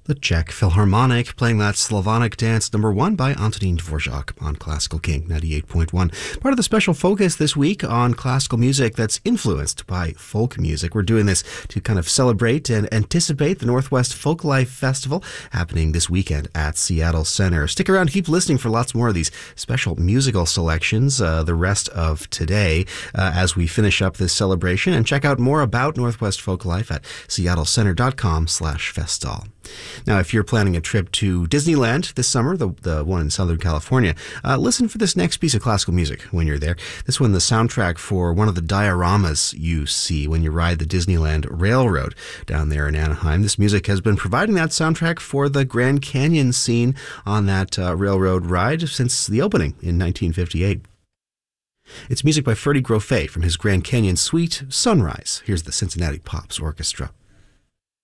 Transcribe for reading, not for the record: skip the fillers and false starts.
The Czech Philharmonic playing that Slavonic Dance #1 by Antonín Dvořák on Classical King 98.1. Part of the special focus this week on classical music that's influenced by folk music. We're doing this to kind of celebrate and anticipate the Northwest Folklife Festival happening this weekend at Seattle Center. Stick around, keep listening for lots more of these special musical selections the rest of today as we finish up this celebration, and check out more about Northwest Folklife at seattlecenter.com/festival. Now, if you're planning a trip to Disneyland this summer, the one in Southern California, listen for this next piece of classical music when you're there. This one, the soundtrack for one of the dioramas you see when you ride the Disneyland Railroad down there in Anaheim. This music has been providing that soundtrack for the Grand Canyon scene on that railroad ride since the opening in 1958. It's music by Ferdy Grofé from his Grand Canyon suite, Sunrise. Here's the Cincinnati Pops Orchestra.